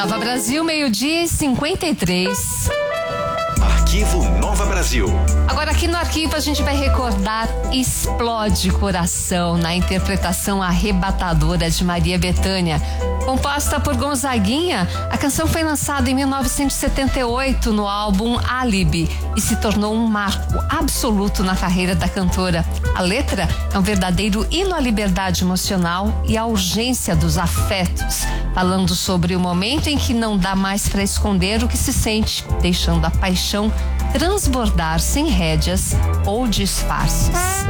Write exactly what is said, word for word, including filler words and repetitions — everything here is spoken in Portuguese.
Nova Brasil, meio-dia e cinquenta e três. Arquivo Nova Brasil. Agora aqui no arquivo a gente vai recordar Explode Coração, na interpretação arrebatadora de Maria Bethânia. Composta por Gonzaguinha, a canção foi lançada em mil novecentos e setenta e oito no álbum Alibi e se tornou um marco absoluto na carreira da cantora. A letra é um verdadeiro hino à liberdade emocional e à urgência dos afetos, falando sobre o momento em que não dá mais para esconder o que se sente, deixando a paixão transbordar sem rédeas ou disfarces.